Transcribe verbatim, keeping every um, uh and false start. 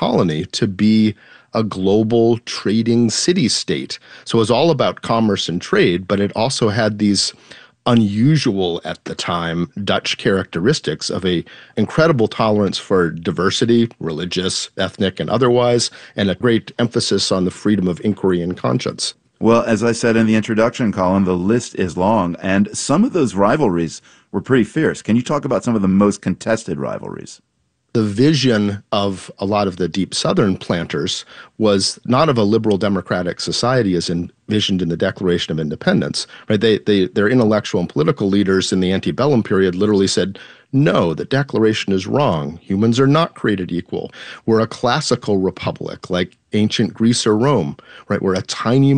colony to be a global trading city-state. So it was all about commerce and trade, but it also had these unusual at the time Dutch characteristics of a incredible tolerance for diversity, religious, ethnic, and otherwise, and a great emphasis on the freedom of inquiry and conscience. Well, as I said in the introduction, Colin, the list is long, and some of those rivalries were pretty fierce. Can you talk about some of the most contested rivalries? The vision of a lot of the deep Southern planters was not of a liberal democratic society as envisioned in the Declaration of Independence. Right? They, they, their intellectual and political leaders in the antebellum period literally said, no, the Declaration is wrong. Humans are not created equal. We're a classical republic like ancient Greece or Rome. Right? We're a tiny